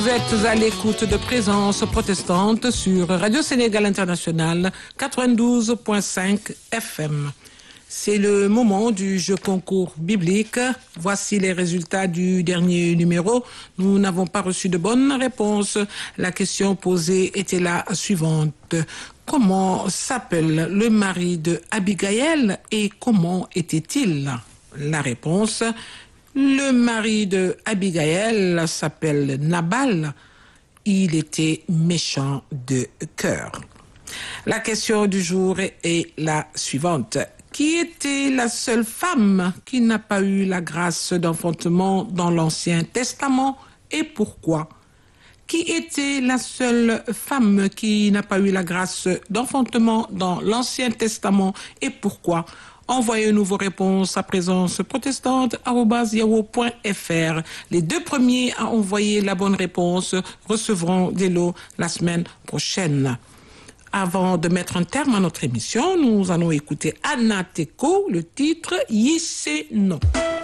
êtes à l'écoute de Présence protestante sur Radio Sénégal International 92.5 FM. C'est le moment du jeu concours biblique. Voici les résultats du dernier numéro. Nous n'avons pas reçu de bonnes réponses. La question posée était la suivante. Comment s'appelle le mari de Abigail et comment était-il? La réponse: le mari de Abigail s'appelle Nabal. Il était méchant de cœur. La question du jour est la suivante. Qui était la seule femme qui n'a pas eu la grâce d'enfantement dans l'Ancien Testament et pourquoi? Qui était la seule femme qui n'a pas eu la grâce d'enfantement dans l'Ancien Testament et pourquoi? Envoyez-nous vos réponses à présence@yahoo.fr. Les deux premiers à envoyer la bonne réponse recevront des lots la semaine prochaine. Avant de mettre un terme à notre émission, nous allons écouter Anna Teko, le titre Yissé No.